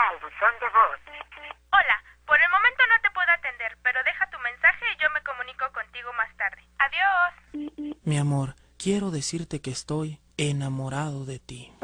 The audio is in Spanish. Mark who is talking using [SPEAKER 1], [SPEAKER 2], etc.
[SPEAKER 1] al buzón de voz.
[SPEAKER 2] Hola, por el momento no te puedo atender, pero deja tu mensaje y yo me comunico contigo más tarde. Adiós.
[SPEAKER 3] Mi amor, quiero decirte que estoy enamorado de ti.